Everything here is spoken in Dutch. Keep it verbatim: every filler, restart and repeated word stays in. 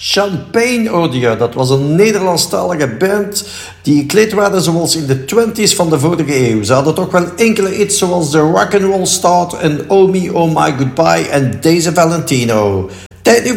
Champagne hoorde je, dat was een Nederlandstalige band die gekleed waren zoals in de twintiger van de vorige eeuw. Ze hadden toch wel enkele hits zoals The Rock'n'Roll Start en Oh Me, Oh My Goodbye en Deze Valentino. Tijd nu